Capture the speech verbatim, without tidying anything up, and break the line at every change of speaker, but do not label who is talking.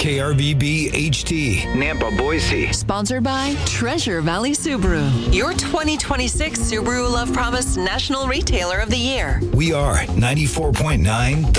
K R V B H T, Nampa, Boise.
Sponsored by Treasure Valley Subaru, your twenty twenty-six Subaru Love Promise National Retailer of the Year.
We are ninety-four point nine